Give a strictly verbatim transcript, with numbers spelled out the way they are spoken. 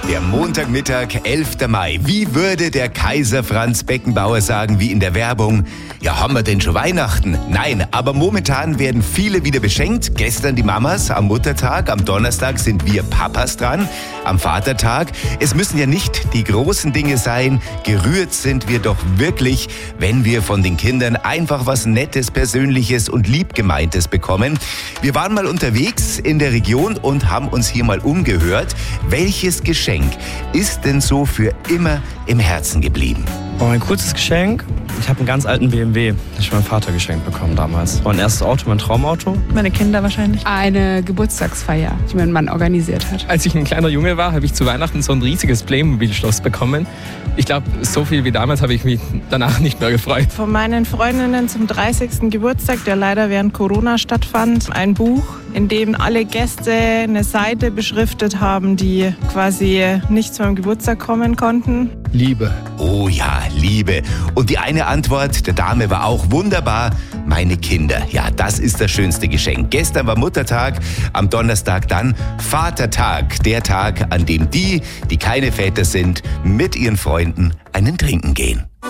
Der Montagmittag, elfter Mai. Wie würde der Kaiser Franz Beckenbauer sagen, wie in der Werbung? Ja, haben wir denn schon Weihnachten? Nein, aber momentan werden viele wieder beschenkt. Gestern die Mamas am Muttertag, am Donnerstag sind wir Papas dran, am Vatertag. Es müssen ja nicht die großen Dinge sein. Gerührt sind wir doch wirklich, wenn wir von den Kindern einfach was Nettes, Persönliches und Liebgemeintes bekommen. Wir waren mal unterwegs in der Region und haben uns hier mal umgehört. Welches Geschenk ist denn so für immer im Herzen geblieben? Oh, ein kurzes Geschenk. Ich habe einen ganz alten B M W, den ich meinem Vater geschenkt bekommen damals. Mein erstes Auto, mein Traumauto. Meine Kinder wahrscheinlich. Eine Geburtstagsfeier, die mein Mann organisiert hat. Als ich ein kleiner Junge war, habe ich zu Weihnachten so ein riesiges Playmobil-Schloss bekommen. Ich glaube, so viel wie damals habe ich mich danach nicht mehr gefreut. Von meinen Freundinnen zum dreißigsten Geburtstag, der leider während Corona stattfand, ein Buch, in dem alle Gäste eine Seite beschriftet haben, die quasi nicht zu meinem Geburtstag kommen konnten. Liebe. Oh ja, Liebe. Und die eine Antwort der Dame war auch wunderbar. Meine Kinder. Ja, das ist das schönste Geschenk. Gestern war Muttertag, am Donnerstag dann Vatertag. Der Tag, an dem die, die keine Väter sind, mit ihren Freunden einen Trinken gehen.